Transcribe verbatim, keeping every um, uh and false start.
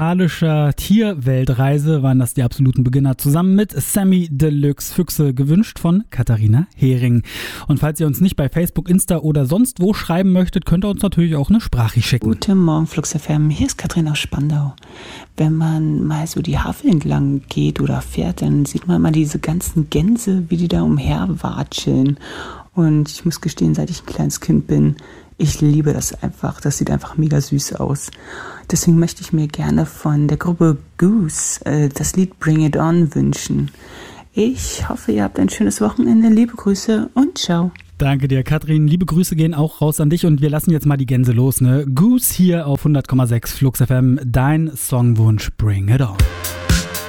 musikalischer Tierweltreise waren das die absoluten Beginner zusammen mit Sammy Deluxe, Füchse gewünscht von Katharina Hering. Und falls ihr uns nicht bei Facebook, Insta oder sonst wo schreiben möchtet, könnt ihr uns natürlich auch eine Sprachricht schicken. Guten Morgen, Flux F M. Hier ist Katrin aus Spandau. Wenn man mal so die Havel entlang geht oder fährt, dann sieht man mal diese ganzen Gänse, wie die da umherwatscheln. Und ich muss gestehen, seit ich ein kleines Kind bin, ich liebe das einfach. Das sieht einfach mega süß aus. Deswegen möchte ich mir gerne von der Gruppe Goose äh, das Lied Bring It On wünschen. Ich hoffe, ihr habt ein schönes Wochenende. Liebe Grüße und ciao. Danke dir, Katrin. Liebe Grüße gehen auch raus an dich und wir lassen jetzt mal die Gänse los, ne? Goose hier auf hundert Komma sechs Flux F M. Dein Songwunsch Bring It On.